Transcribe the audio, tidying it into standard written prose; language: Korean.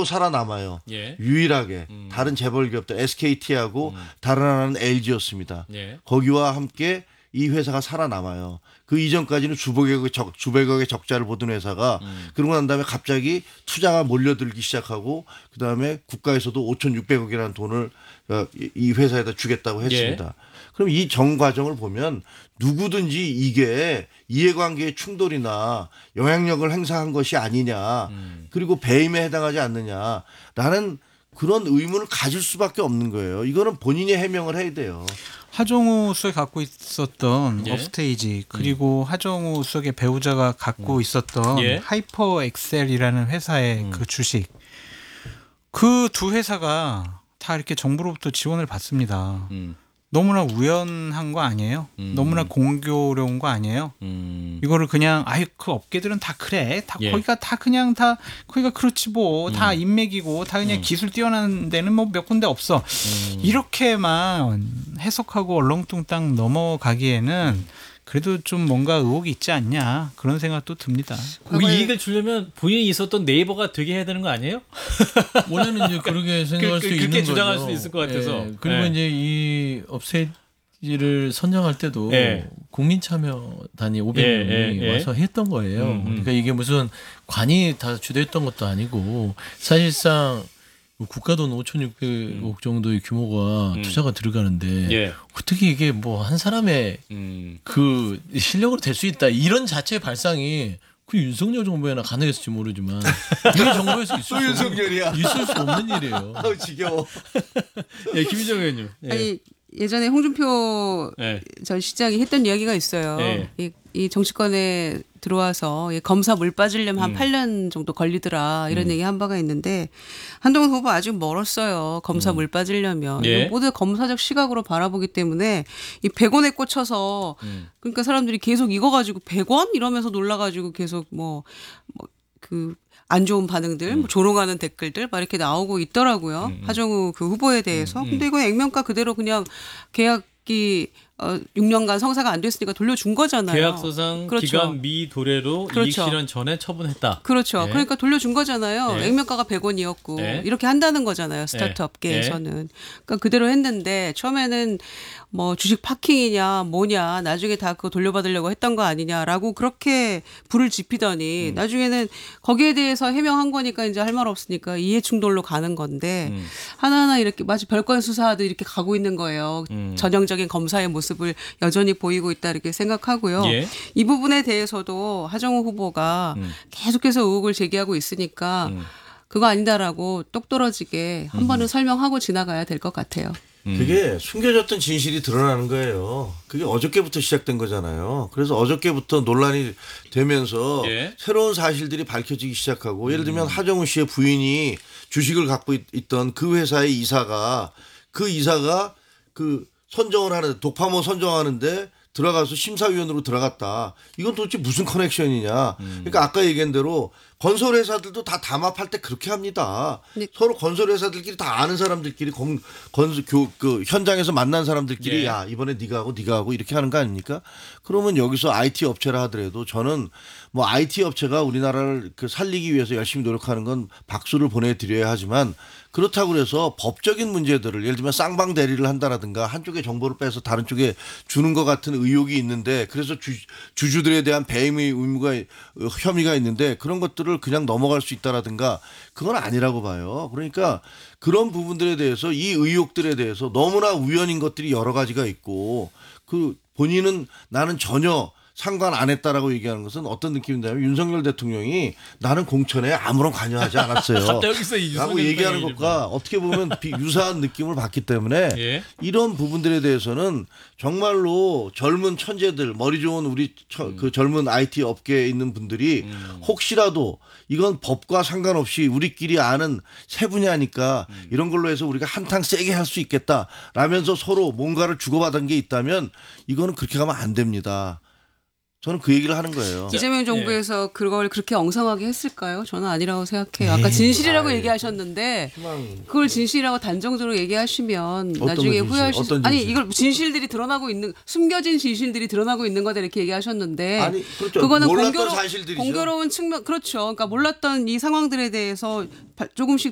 하나로 살아남아요. 예. 유일하게 다른 재벌 기업들 SKT하고 다른 하나는 LG였습니다. 예. 거기와 함께 이 회사가 살아남아요. 그 이전까지는 주백억의 적자를 보던 회사가 그러고 난 다음에 갑자기 투자가 몰려들기 시작하고 그다음에 국가에서도 5,600억이라는 돈을 이 회사에다 주겠다고 했습니다. 예. 그럼 이 전 과정을 보면 누구든지 이게 이해관계의 충돌이나 영향력을 행사한 것이 아니냐 그리고 배임에 해당하지 않느냐라는 그런 의문을 가질 수밖에 없는 거예요. 이거는 본인이 해명을 해야 돼요. 하정우 수석이 갖고 있었던 예. 업스테이지 그리고 하정우 수석의 배우자가 갖고 있었던 예. 하이퍼 엑셀이라는 회사의 그 주식 그 두 회사가 다 이렇게 정부로부터 지원을 받습니다. 너무나 우연한 거 아니에요? 너무나 공교로운 거 아니에요? 이거를 그냥 그 업계들은 다 그래. 다 예. 거기가 다 그냥 다 거기가 그렇지 뭐. 다 인맥이고 다 그냥 기술 뛰어난 데는 뭐 몇 군데 없어. 이렇게만 해석하고 얼렁뚱땅 넘어가기에는 그래도 좀 뭔가 의혹이 있지 않냐 그런 생각도 듭니다. 그 이익을 주려면 본인이 있었던 네이버가 되게 해야 되는 거 아니에요? 원래는 이제 그렇게 생각할 수 있는 거죠. 그렇게 주장할 수 있을 것 같아서. 예. 그리고 예. 이제 이 업체지를 선정할 때도 예. 국민참여단이 500명이 예. 와서 했던 거예요. 그러니까 이게 무슨 관이 다 주도했던 것도 아니고 사실상 국가 돈 5,600억 정도의 규모가 투자가 들어가는데 예. 어떻게 이게 뭐 한 사람의 그 실력으로 될 수 있다 이런 자체의 발상이 그 윤석열 정부에나 가능했을지 모르지만 이 정부에서 또 윤석열이야. 있을 수 없는 일이에요. 아우 지겨워. 예, 김희정 의원님. 예. 아니 예전에 홍준표 예. 전 시장이 했던 이야기가 있어요. 예. 이 정치권에 들어와서 검사 물 빠지려면 한 8년 정도 걸리더라 이런 얘기 한 바가 있는데 한동훈 후보 아직 멀었어요. 검사 물 빠지려면. 예. 모두 검사적 시각으로 바라보기 때문에 이 100원에 꽂혀서 그러니까 사람들이 계속 이거 가지고 100원 이러면서 놀라가지고 계속 안 좋은 반응들, 뭐 조롱하는 댓글들 막 이렇게 나오고 있더라고요. 하정우 그 후보에 대해서. 근데 이건 액면가 그대로 그냥 계약이 6년간 성사가 안 됐으니까 돌려준 거잖아요. 계약서상 그렇죠. 기간 미도래로 그렇죠. 이익 실현 전에 처분했다. 그렇죠. 예. 그러니까 돌려준 거잖아요. 예. 액면가가 100원이었고 예. 이렇게 한다는 거잖아요. 스타트 예. 업계에서는. 그러니까 그대로 했는데 처음에는 뭐 주식 파킹이냐 뭐냐 나중에 다 그거 돌려받으려고 했던 거 아니냐라고 그렇게 불을 지피더니 나중에는 거기에 대해서 해명한 거니까 이제 할 말 없으니까 이해충돌로 가는 건데 하나하나 이렇게 마치 별건 수사하듯 이렇게 가고 있는 거예요. 전형적인 검사의 모습을 여전히 보이고 있다 이렇게 생각하고요. 예. 이 부분에 대해서도 하정우 후보가 계속해서 의혹을 제기하고 있으니까 그거 아니다라고 똑 떨어지게 한 번은 설명하고 지나가야 될 것 같아요. 그게 숨겨졌던 진실이 드러나는 거예요. 그게 어저께부터 시작된 거잖아요. 그래서 어저께부터 논란이 되면서 예. 새로운 사실들이 밝혀지기 시작하고 예를 들면 하정우 씨의 부인이 주식을 갖고 있던 그 회사의 이사가 그 선정을 하는데 독파모 선정하는데 들어가서 심사위원으로 들어갔다. 이건 도대체 무슨 커넥션이냐. 그러니까 아까 얘기한 대로 건설회사들도 다 담합할 때 그렇게 합니다. 네. 서로 건설회사들끼리 다 아는 사람들끼리 그 현장에서 만난 사람들끼리 예. 야 이번에 네가 하고 이렇게 하는 거 아닙니까? 그러면 여기서 IT 업체라 하더라도 저는 뭐 IT 업체가 우리나라를 살리기 위해서 열심히 노력하는 건 박수를 보내드려야 하지만 그렇다고 해서 법적인 문제들을 예를 들면 쌍방 대리를 한다라든가 한쪽에 정보를 빼서 다른 쪽에 주는 것 같은 의혹이 있는데 그래서 주주들에 대한 배임의 혐의가 있는데 그런 것들을 그냥 넘어갈 수 있다라든가 그건 아니라고 봐요. 그러니까 그런 부분들에 대해서 이 의혹들에 대해서 너무나 우연인 것들이 여러 가지가 있고 그 본인은 나는 전혀 상관 안 했다라고 얘기하는 것은 어떤 느낌인가요? 윤석열 대통령이 나는 공천에 아무런 관여하지 않았어요. 갑자기 여기서 이 라고 윤석열 얘기하는 대통령이 것과 어떻게 보면 유사한 느낌을 받기 때문에 예. 이런 부분들에 대해서는 정말로 젊은 천재들 머리 좋은 우리 그 젊은 IT 업계에 있는 분들이 혹시라도 이건 법과 상관없이 우리끼리 아는 세 분야니까 이런 걸로 해서 우리가 한탕 세게 할 수 있겠다라면서 서로 뭔가를 주고받은 게 있다면 이거는 그렇게 가면 안 됩니다. 저는 그 얘기를 하는 거예요. 이재명 정부에서 그걸 그렇게 엉성하게 했을까요? 저는 아니라고 생각해요. 아까 진실이라고 얘기하셨는데 그걸 진실이라고 단정적으로 얘기하시면 나중에 후회하실 수 아니 이걸 진실들이 드러나고 있는 숨겨진 진실들이 드러나고 있는 거다 이렇게 얘기하셨는데 아니, 그렇죠. 그거는 몰랐던 사실들이죠. 공교로운 측면 그렇죠. 그러니까 몰랐던 이 상황들에 대해서 조금씩